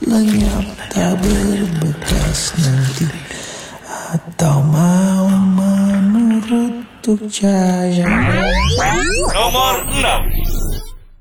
lenyap tak berbekas nanti, atau mau menurut tuk cahaya. Nomor 6.